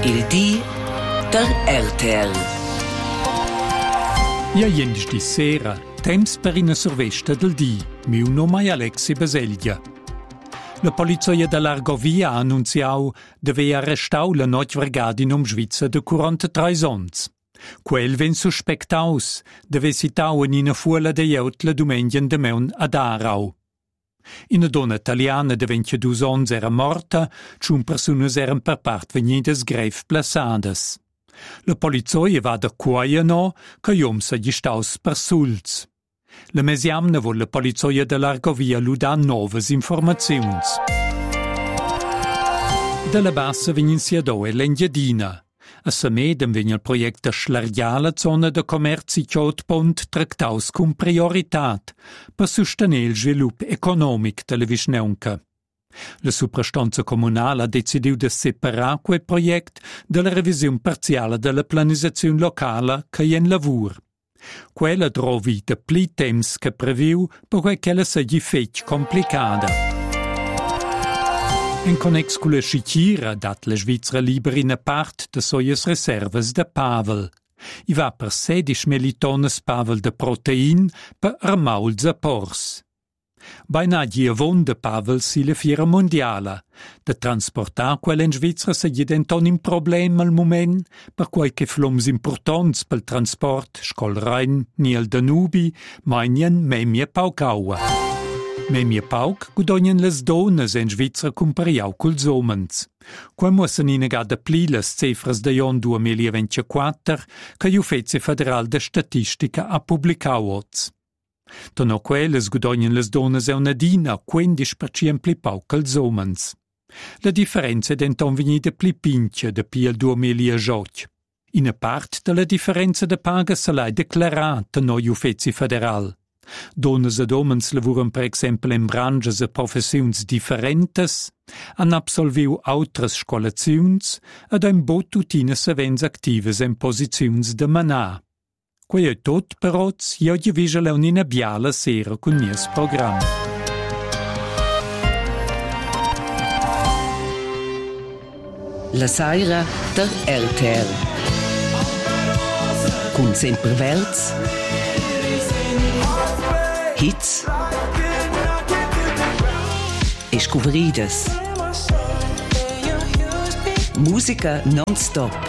Il di der RTL. Ja jendisch di sera, temps per ina survesta del di. Miu nome è Alexi Baseglia. La polizia dell'Argovia ha annunziau deve arrestau la noche vergadi in Svizra de 43 ans. Quel ven suspectaus deve sitau in ina fuola de jaut la domengen de meun ad Aarau. Ina donna italiana de 22 ans era morta, ciun personas eran per part venidas grev plaçadas. La polizia va da quaia no, ca iom sa gistaus per sulz. La mesiamna vol la polizia dell'Argovia luda novas informaziuns. Dalla bassa vegnin siadò e l'Engiadina. A Samedem vegn il project schlargiar la zona de commerci chiot pont tractaus cum prioritat per sostenere il svilup economic de la Vischnaunca. La suprastanza comunale ha decidiu de separar quel project de la revisiun parziala de la planizaziun locala che è in lavur. Quella trovi de pli temps che previu perché quella segi fetg complicada. In connex con la scicchira dat la Svizra libera in part de soies reservas de pavel. I va per 16 melitones pavel de protein per armauls a pors. Baina gi avon de pavel si la fiera mondiala. De transportar quella in Svizra se gli denton in problem al moment, per qualche floms importants pel transport, scol Rhein, ni al Danubi, mainien memia paucaua. Memia pauc gudognen les donas in Svizra cumpariau culs omens. Qua muossen inegada pli les cifras de jon 2024 che l'Ufficio Federal de Statistica ha publicau oz. Tono quelles gudognen les donas eunadina 15% pli pauc als omens. La differenza è denton vegnida pli pincha de pi al 2018. Ina part de la differenza de paga se l'ha declarata no l'Ufficio Federal. Donas ed omens lavuran per exempel in branches e professiuns differentes, han absolviu autras scolaziuns ed han bot tutinas avens actives in posiziuns de manar. Quei è tot però, io gli visa leonina biala sera con nies program. La Saira der RTL. Con sempre verts, hits e scuveridas. Musica non-stop.